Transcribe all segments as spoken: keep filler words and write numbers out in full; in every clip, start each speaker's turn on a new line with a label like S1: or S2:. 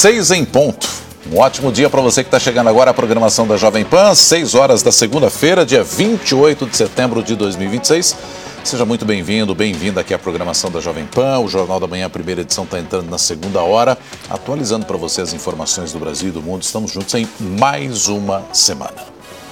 S1: Seis em ponto. Um ótimo dia para você que está chegando agora à programação da Jovem Pan, seis horas da segunda-feira, dia vinte e oito de setembro de dois mil e vinte e seis. Seja muito bem-vindo, bem-vinda aqui à programação da Jovem Pan. O Jornal da Manhã, a primeira edição, está entrando na segunda hora, atualizando para você as informações do Brasil e do mundo. Estamos juntos em mais uma semana.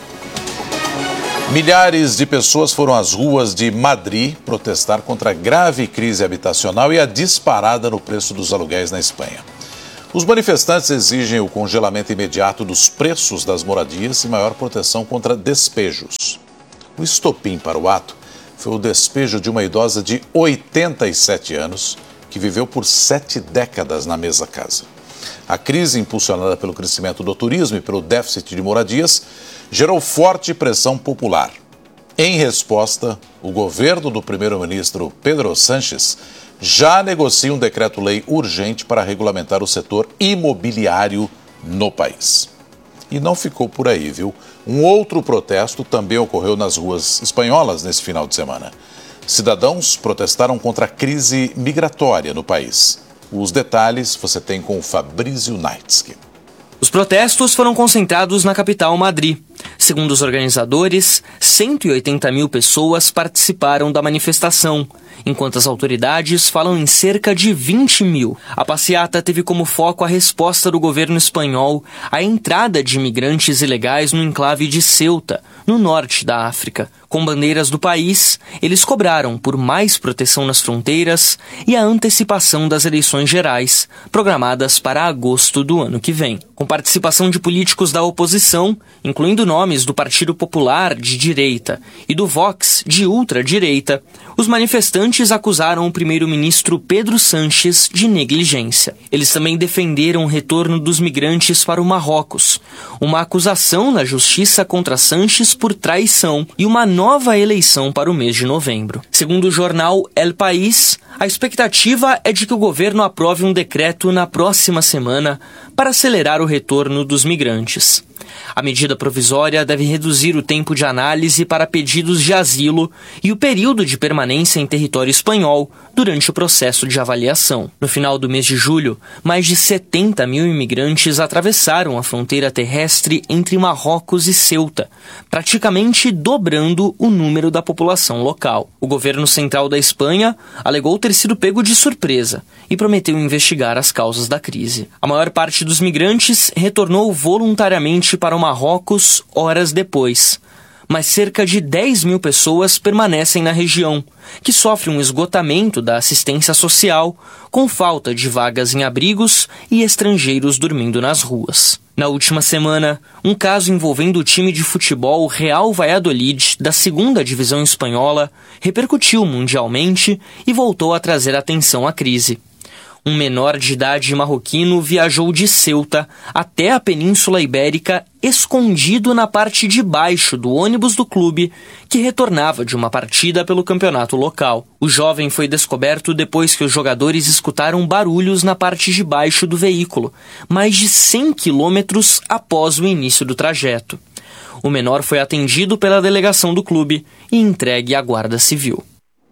S1: Milhares de pessoas foram às ruas de Madrid protestar contra a grave crise habitacional e a disparada no preço dos aluguéis na Espanha. Os manifestantes exigem o congelamento imediato dos preços das moradias e maior proteção contra despejos. O estopim para o ato foi o despejo de uma idosa de oitenta e sete anos que viveu por sete décadas na mesma casa. A crise, impulsionada pelo crescimento do turismo e pelo déficit de moradias, gerou forte pressão popular. Em resposta, o governo do primeiro-ministro Pedro Sánchez já negocia um decreto-lei urgente para regulamentar o setor imobiliário no país. E não ficou por aí, viu? Um outro protesto também ocorreu nas ruas espanholas nesse final de semana. Cidadãos protestaram contra a crise migratória no país. Os detalhes você tem com o Fabrício Naitsky.
S2: Os protestos foram concentrados na capital, Madrid. Segundo os organizadores, cento e oitenta mil pessoas participaram da manifestação, enquanto as autoridades falam em cerca de vinte mil. A passeata teve como foco a resposta do governo espanhol à entrada de imigrantes ilegais no enclave de Ceuta, no norte da África. Com bandeiras do país, eles cobraram por mais proteção nas fronteiras e a antecipação das eleições gerais, programadas para agosto do ano que vem. Com participação de políticos da oposição, incluindo nomes do Partido Popular de direita e do Vox de ultradireita, os manifestantes acusaram o primeiro-ministro Pedro Sánchez de negligência. Eles também defenderam o retorno dos migrantes para o Marrocos, uma acusação na justiça contra Sánchez por traição e uma nova eleição para o mês de novembro. Segundo o jornal El País, a expectativa é de que o governo aprove um decreto na próxima semana para acelerar o retorno dos migrantes. A medida provisória deve reduzir o tempo de análise para pedidos de asilo e o período de permanência em território espanhol durante o processo de avaliação. No final do mês de julho, mais de setenta mil imigrantes atravessaram a fronteira terrestre entre Marrocos e Ceuta, praticamente dobrando o número da população local. O governo central da Espanha alegou ter sido pego de surpresa e prometeu investigar as causas da crise. A maior parte dos migrantes retornou voluntariamente para o Marrocos horas depois, mas cerca de dez mil pessoas permanecem na região, que sofre um esgotamento da assistência social, com falta de vagas em abrigos e estrangeiros dormindo nas ruas. Na última semana, um caso envolvendo o time de futebol Real Valladolid, da segunda divisão espanhola, repercutiu mundialmente e voltou a trazer atenção à crise. Um menor de idade marroquino viajou de Ceuta até a Península Ibérica escondido na parte de baixo do ônibus do clube que retornava de uma partida pelo campeonato local. O jovem foi descoberto depois que os jogadores escutaram barulhos na parte de baixo do veículo, mais de cem quilômetros após o início do trajeto. O menor foi atendido pela delegação do clube e entregue à Guarda Civil.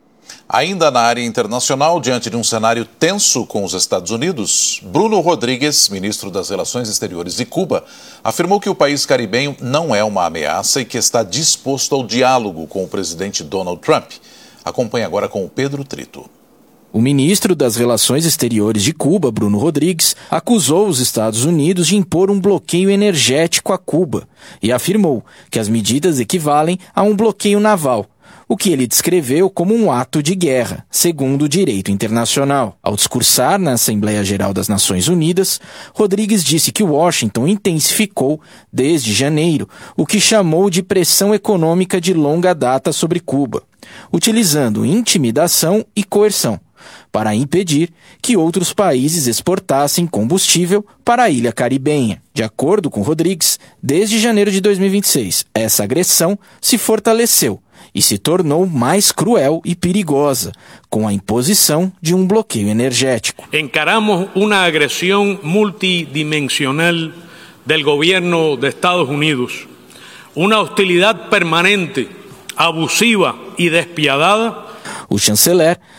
S1: Ainda na área internacional, diante de um cenário tenso com os Estados Unidos, Bruno Rodrigues, ministro das Relações Exteriores de Cuba, afirmou que o país caribenho não é uma ameaça e que está disposto ao diálogo com o presidente Donald Trump. Acompanhe agora com o Pedro Trito.
S3: O ministro das Relações Exteriores de Cuba, Bruno Rodrigues, acusou os Estados Unidos de impor um bloqueio energético a Cuba e afirmou que as medidas equivalem a um bloqueio naval, o que ele descreveu como um ato de guerra, segundo o direito internacional. Ao discursar na Assembleia Geral das Nações Unidas, Rodrigues disse que Washington intensificou, desde janeiro, o que chamou de pressão econômica de longa data sobre Cuba, utilizando intimidação e coerção, para impedir que outros países exportassem combustível para a ilha caribenha. De acordo com Rodrigues, desde janeiro de dois mil e vinte e seis, essa agressão se fortaleceu e se tornou mais cruel e perigosa, com a imposição de um bloqueio energético.
S4: Encaramos uma agressão multidimensional do governo dos Estados Unidos, uma hostilidade permanente, abusiva e despiadada.
S3: O chanceler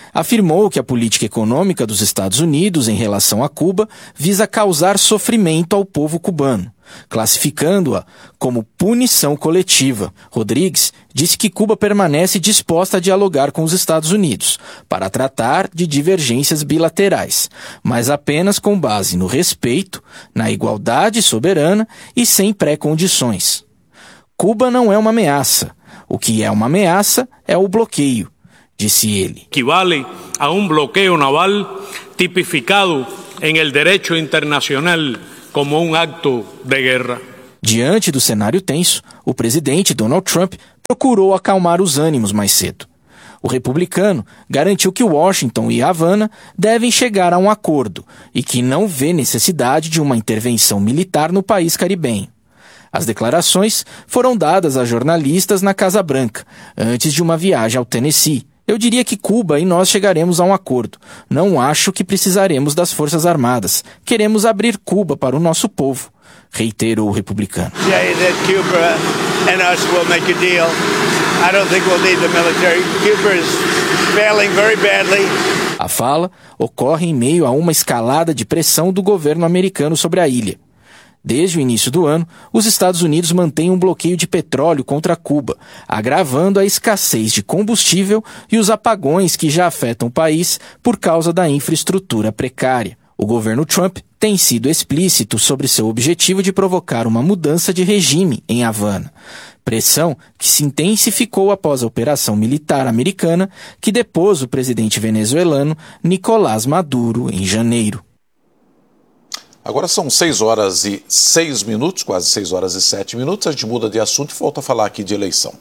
S3: afirmou que a política econômica dos Estados Unidos em relação a Cuba visa causar sofrimento ao povo cubano, classificando-a como punição coletiva. Rodrigues disse que Cuba permanece disposta a dialogar com os Estados Unidos para tratar de divergências bilaterais, mas apenas com base no respeito, na igualdade soberana e sem pré-condições. Cuba não é uma ameaça. O que é uma ameaça é o bloqueio, disse ele.
S4: Equivale a um bloqueio naval tipificado em el derecho internacional como um acto de guerra.
S3: Diante do cenário tenso, o presidente Donald Trump procurou acalmar os ânimos mais cedo. O republicano garantiu que Washington e Havana devem chegar a um acordo e que não vê necessidade de uma intervenção militar no país caribenho. As declarações foram dadas a jornalistas na Casa Branca, antes de uma viagem ao Tennessee. Eu diria que Cuba e nós chegaremos a um acordo. Não acho que precisaremos das Forças Armadas. Queremos abrir Cuba para o nosso povo, reiterou o republicano. A fala ocorre em meio a uma escalada de pressão do governo americano sobre a ilha. Desde o início do ano, os Estados Unidos mantêm um bloqueio de petróleo contra Cuba, agravando a escassez de combustível e os apagões que já afetam o país por causa da infraestrutura precária. O governo Trump tem sido explícito sobre seu objetivo de provocar uma mudança de regime em Havana. Pressão que se intensificou após a operação militar americana que depôs o presidente venezuelano Nicolás Maduro em janeiro.
S1: Agora são seis horas e seis minutos, quase seis horas e sete minutos. A gente muda de assunto e volta a falar aqui de eleição.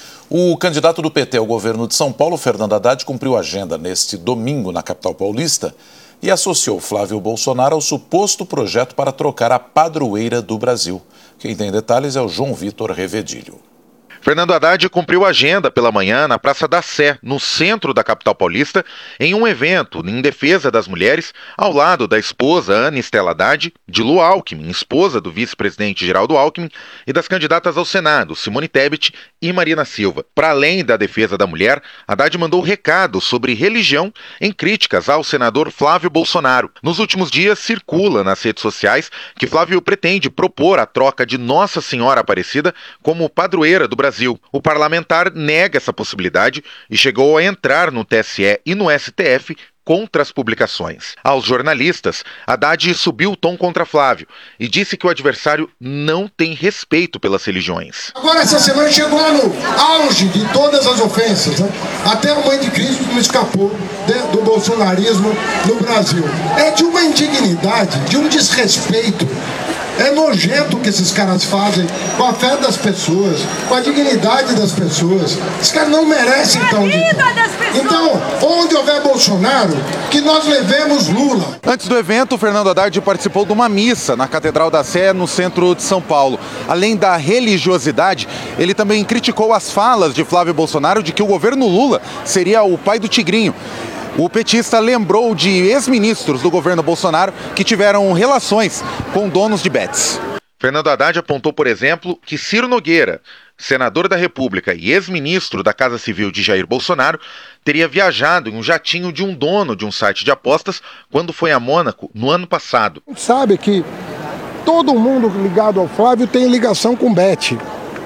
S1: O candidato do P T ao governo de São Paulo, Fernando Haddad, cumpriu a agenda neste domingo na capital paulista e associou Flávio Bolsonaro ao suposto projeto para trocar a padroeira do Brasil. Quem tem detalhes é o João Vitor Revedilho.
S5: Fernando Haddad cumpriu a agenda pela manhã na Praça da Sé, no centro da capital paulista, em um evento em defesa das mulheres, ao lado da esposa Ana Estela Haddad, de Lu Alckmin, esposa do vice-presidente Geraldo Alckmin, e das candidatas ao Senado, Simone Tebet e Marina Silva. Para além da defesa da mulher, Haddad mandou recado sobre religião em críticas ao senador Flávio Bolsonaro. Nos últimos dias, circula nas redes sociais que Flávio pretende propor a troca de Nossa Senhora Aparecida como padroeira do Brasil. O parlamentar nega essa possibilidade e chegou a entrar no T S E e no S T F contra as publicações. Aos jornalistas, Haddad subiu o tom contra Flávio e disse que o adversário não tem respeito pelas religiões.
S6: Agora essa semana chegou no auge de todas as ofensas, né? Até a mãe de Cristo não escapou de, do bolsonarismo no Brasil. É de uma indignidade, de um desrespeito. É nojento o que esses caras fazem com a fé das pessoas, com a dignidade das pessoas. Esses caras não merecem tão de... Então, onde houver Bolsonaro, que nós levemos Lula.
S7: Antes do evento, Fernando Haddad participou de uma missa na Catedral da Sé, no centro de São Paulo. Além da religiosidade, ele também criticou as falas de Flávio Bolsonaro de que o governo Lula seria o pai do Tigrinho. O petista lembrou de ex-ministros do governo Bolsonaro que tiveram relações com donos de bets.
S5: Fernando Haddad apontou, por exemplo, que Ciro Nogueira, senador da República e ex-ministro da Casa Civil de Jair Bolsonaro, teria viajado em um jatinho de um dono de um site de apostas quando foi a Mônaco no ano passado.
S6: Sabe que todo mundo ligado ao Flávio tem ligação com bet.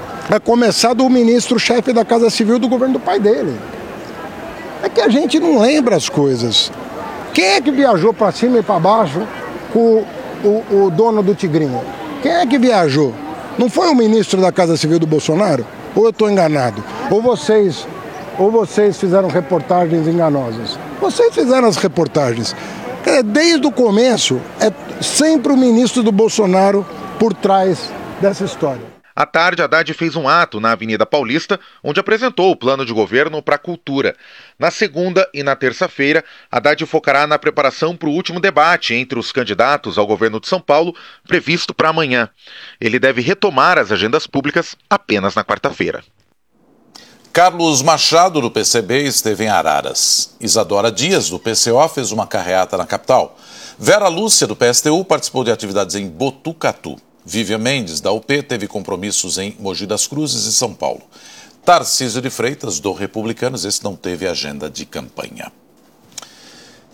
S6: A começar do ministro-chefe da Casa Civil do governo do pai dele. É que a gente não lembra as coisas. Quem é que viajou para cima e para baixo com o, o, o dono do Tigrinho? Quem é que viajou? Não foi o ministro da Casa Civil do Bolsonaro? Ou eu estou enganado? Ou vocês, ou vocês fizeram reportagens enganosas? Vocês fizeram as reportagens. Desde o começo, é sempre o ministro do Bolsonaro por trás dessa história.
S5: À tarde, Haddad fez um ato na Avenida Paulista, onde apresentou o plano de governo para a cultura. Na segunda e na terça-feira, Haddad focará na preparação para o último debate entre os candidatos ao governo de São Paulo, previsto para amanhã. Ele deve retomar as agendas públicas apenas na quarta-feira.
S1: Carlos Machado, do P C B, esteve em Araras. Isadora Dias, do P C O, fez uma carreata na capital. Vera Lúcia, do P S T U, participou de atividades em Botucatu. Vivian Mendes, da U P, teve compromissos em Mogi das Cruzes e São Paulo. Tarcísio de Freitas, do Republicanos, esse não teve agenda de campanha.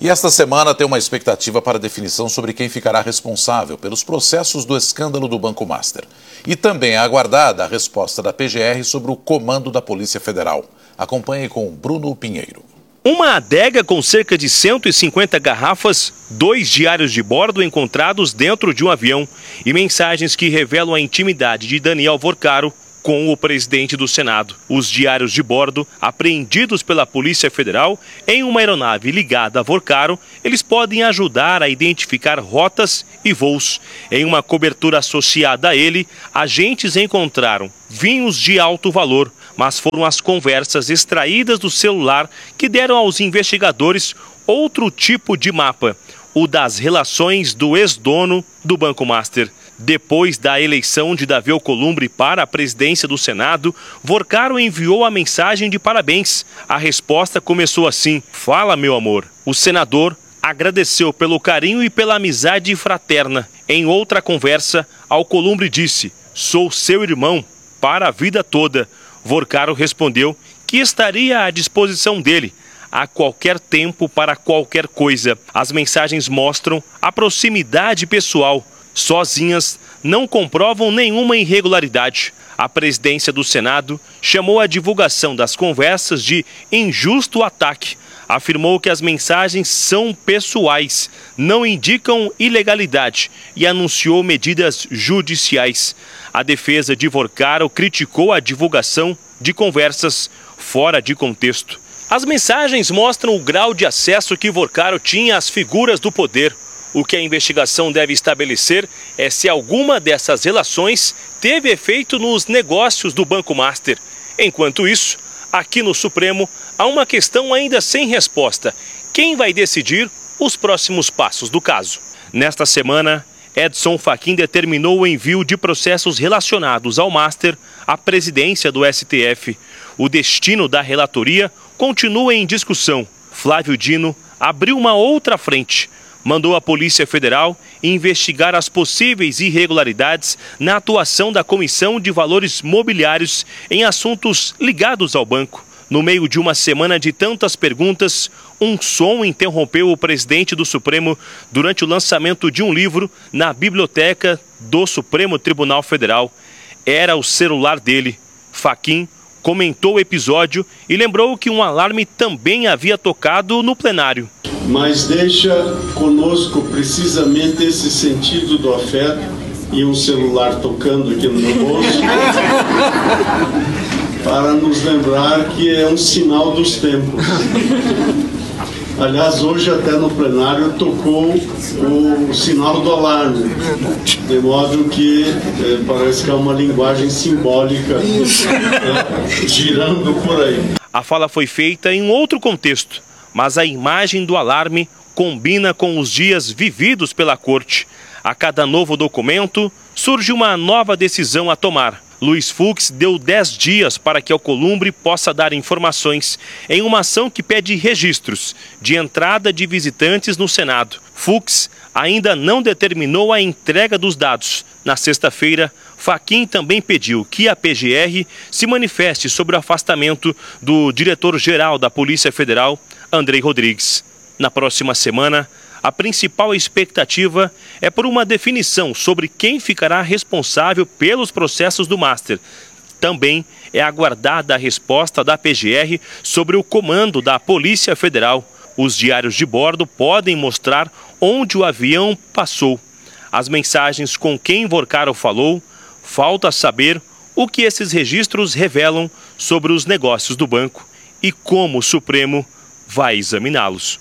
S1: E esta semana tem uma expectativa para definição sobre quem ficará responsável pelos processos do escândalo do Banco Master. E também é aguardada a resposta da P G R sobre o comando da Polícia Federal. Acompanhe com Bruno Pinheiro.
S8: Uma adega com cerca de cento e cinquenta garrafas, dois diários de bordo encontrados dentro de um avião e mensagens que revelam a intimidade de Daniel Vorcaro com o presidente do Senado. Os diários de bordo, apreendidos pela Polícia Federal em uma aeronave ligada a Vorcaro, eles podem ajudar a identificar rotas e voos. Em uma cobertura associada a ele, agentes encontraram vinhos de alto valor, mas foram as conversas extraídas do celular que deram aos investigadores outro tipo de mapa, o das relações do ex-dono do Banco Master. Depois da eleição de Davi Alcolumbre para a presidência do Senado, Vorcaro enviou a mensagem de parabéns. A resposta começou assim: "Fala, meu amor." O senador agradeceu pelo carinho e pela amizade fraterna. Em outra conversa, Alcolumbre disse: "Sou seu irmão para a vida toda." Vorcaro respondeu que estaria à disposição dele a qualquer tempo para qualquer coisa. As mensagens mostram a proximidade pessoal. Sozinhas, não comprovam nenhuma irregularidade. A presidência do Senado chamou a divulgação das conversas de injusto ataque. Afirmou que as mensagens são pessoais, não indicam ilegalidade e anunciou medidas judiciais. A defesa de Vorcaro criticou a divulgação de conversas fora de contexto. As mensagens mostram o grau de acesso que Vorcaro tinha às figuras do poder. O que a investigação deve estabelecer é se alguma dessas relações teve efeito nos negócios do Banco Master. Enquanto isso, aqui no Supremo, há uma questão ainda sem resposta: quem vai decidir os próximos passos do caso? Nesta semana, Edson Fachin determinou o envio de processos relacionados ao Master à presidência do S T F. O destino da relatoria continua em discussão. Flávio Dino abriu uma outra frente. Mandou a Polícia Federal investigar as possíveis irregularidades na atuação da Comissão de Valores Mobiliários em assuntos ligados ao banco. No meio de uma semana de tantas perguntas, um som interrompeu o presidente do Supremo durante o lançamento de um livro na biblioteca do Supremo Tribunal Federal. Era o celular dele. Fachin comentou o episódio e lembrou que um alarme também havia tocado no plenário.
S9: Mas deixa conosco precisamente esse sentido do afeto e um celular tocando aqui no meu bolso para nos lembrar que é um sinal dos tempos. Aliás, hoje até no plenário tocou o sinal do alarme, de modo que eh, parece que é uma linguagem simbólica eh, girando por aí.
S8: A fala foi feita em um outro contexto, mas a imagem do alarme combina com os dias vividos pela corte. A cada novo documento, surge uma nova decisão a tomar. Luiz Fux deu dez dias para que Alcolumbre possa dar informações em uma ação que pede registros de entrada de visitantes no Senado. Fux ainda não determinou a entrega dos dados. Na sexta-feira, Fachin também pediu que a P G R se manifeste sobre o afastamento do diretor-geral da Polícia Federal, Andrei Rodrigues. Na próxima semana, a principal expectativa é por uma definição sobre quem ficará responsável pelos processos do Master. Também é aguardada a resposta da P G R sobre o comando da Polícia Federal. Os diários de bordo podem mostrar onde o avião passou. As mensagens com quem Vorcaro falou, falta saber o que esses registros revelam sobre os negócios do banco e como o Supremo vai examiná-los.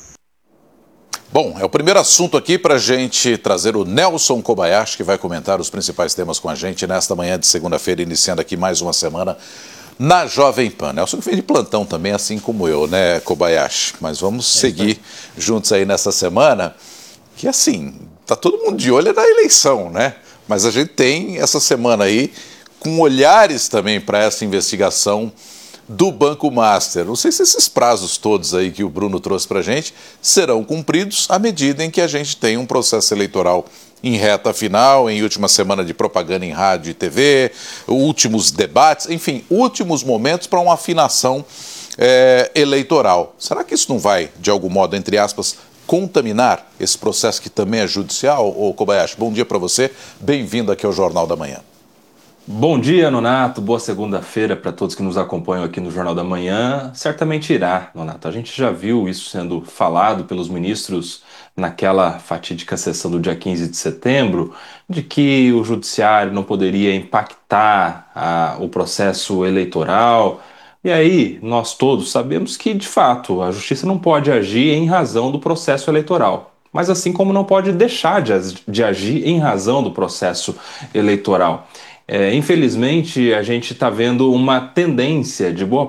S1: Bom, é o primeiro assunto aqui para a gente trazer o Nelson Kobayashi, que vai comentar os principais temas com a gente nesta manhã de segunda-feira, iniciando aqui mais uma semana na Jovem Pan. Nelson que vem de plantão também, assim como eu, né, Kobayashi? Mas vamos é, seguir tá. juntos aí nessa semana, que assim, tá todo mundo de olho na eleição, né? Mas a gente tem essa semana aí com olhares também para essa investigação do Banco Master. Não sei se esses prazos todos aí que o Bruno trouxe para a gente serão cumpridos à medida em que a gente tem um processo eleitoral em reta final, em última semana de propaganda em rádio e T V, últimos debates, enfim, últimos momentos para uma afinação é, eleitoral. Será que isso não vai, de algum modo, entre aspas, contaminar esse processo que também é judicial? Ô Kobayashi, bom dia para você, bem-vindo aqui ao Jornal da Manhã.
S10: Bom dia, Nonato, boa segunda-feira para todos que nos acompanham aqui no Jornal da Manhã. Certamente irá, Nonato, a gente já viu isso sendo falado pelos ministros naquela fatídica sessão do dia quinze de setembro, de que o judiciário não poderia impactar a, o processo eleitoral. E aí, nós todos sabemos que, de fato, a justiça não pode agir em razão do processo eleitoral. Mas assim como não pode deixar de, de agir em razão do processo eleitoral. É, infelizmente, a gente está vendo uma tendência de boa